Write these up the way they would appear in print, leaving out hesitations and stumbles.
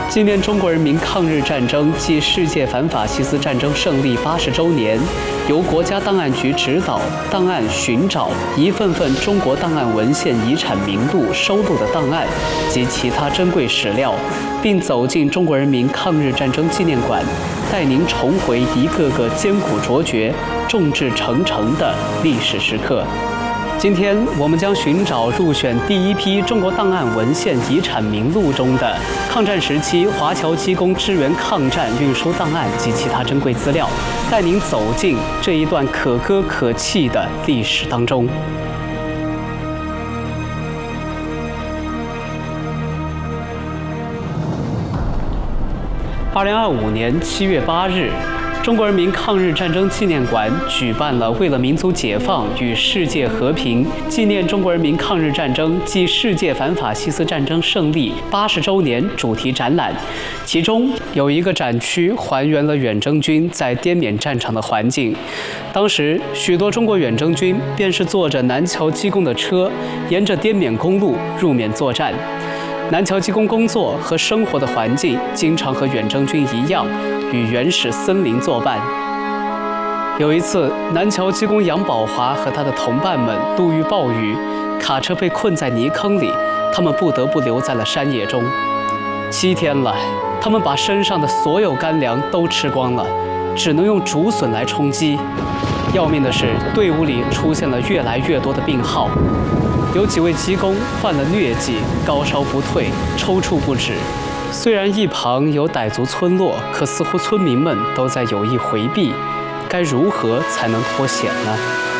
纪念中国人民抗日战争暨世界反法西斯战争胜利80周年，由国家档案局指导，档案寻找一份份中国档案文献遗产名录收录的档案及其他珍贵史料，并走进中国人民抗日战争纪念馆，带您重回一个个艰苦卓绝、众志成城的历史时刻。今天我们将寻找入选第一批中国档案文献遗产名录中的抗战时期华侨机工支援抗战运输档案及其他珍贵资料，带您走进这一段可歌可泣的历史当中。2025年7月8日。中国人民抗日战争纪念馆举办了为了民族解放与世界和平纪念中国人民抗日战争暨世界反法西斯战争胜利80周年主题展览，其中有一个展区还原了远征军在滇缅战场的环境。当时，许多中国远征军便是坐着南侨机工的车，沿着滇缅公路入缅作战。南侨机工工作和生活的环境经常和远征军一样，与原始森林作伴。有一次，南侨机工杨宝华和他的同伴们路遇暴雨，卡车被困在泥坑里，他们不得不留在了山野中。7天了，他们把身上的所有干粮都吃光了，只能用竹笋来充饥。要命的是，队伍里出现了越来越多的病号。有几位机工患了疟疾，高烧不退，抽搐不止。虽然一旁有傣族村落，可似乎村民们都在有意回避。该如何才能脱险呢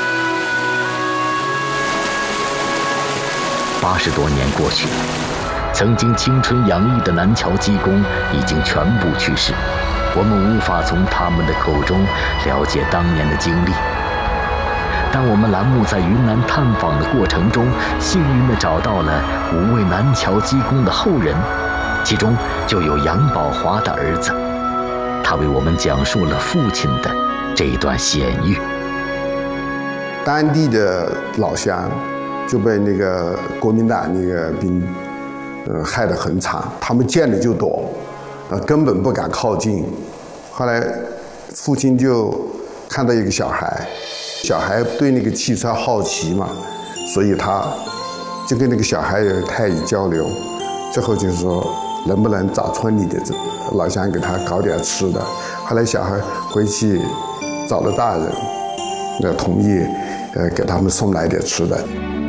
？80多年过去了，曾经青春洋溢的南侨机工已经全部去世，我们无法从他们的口中了解当年的经历。但我们栏目在云南探访的过程中，幸运地找到了5位南侨机工的后人，其中就有杨宝华的儿子。他为我们讲述了父亲的这一段险遇。 当地的老乡就被那个国民党那个兵害得很惨，他们见了就躲，根本不敢靠近。后来父亲就看到一个小孩对那个汽车好奇嘛，所以他就跟那个小孩有太以交流，最后就是说能不能找村里的老乡给他搞点吃的。后来小孩回去找了大人，同意给他们送来点吃的。